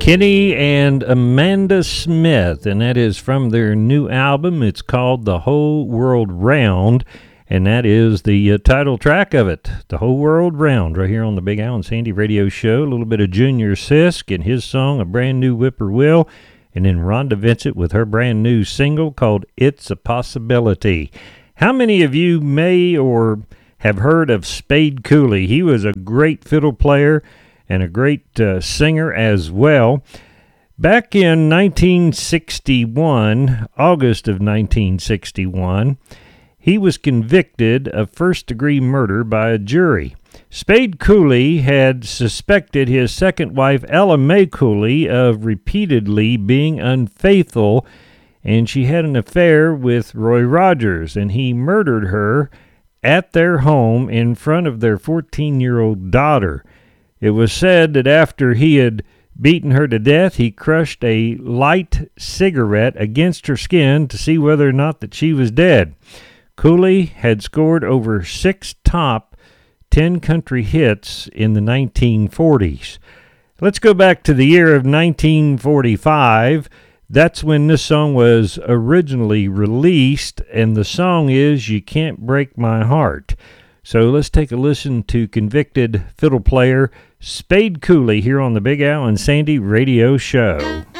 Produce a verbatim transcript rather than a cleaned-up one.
Kenny and Amanda Smith, and that is from their new album. It's called The Whole World Round, and that is the uh, title track of it, The Whole World Round, right here on the Big Al and Sandy radio show. A little bit of Junior Sisk and his song, A Brand New Whippoorwill, and then Rhonda Vincent with her brand new single called It's a Possibility. How many of you may or have heard of Spade Cooley? He was a great fiddle player and a great uh, singer as well. Back in nineteen sixty-one, August of nineteen sixty-one, he was convicted of first-degree murder by a jury. Spade Cooley had suspected his second wife, Ella Mae Cooley, of repeatedly being unfaithful, and she had an affair with Roy Rogers, and he murdered her at their home in front of their fourteen-year-old daughter. It was said that after he had beaten her to death, he crushed a light cigarette against her skin to see whether or not that she was dead. Cooley had scored over six top ten country hits in the nineteen forties. Let's go back to the year of nineteen forty-five. That's when this song was originally released, and the song is You Can't Break My Heart. So let's take a listen to convicted fiddle player Spade Cooley here on the Big Al and Sandy radio show.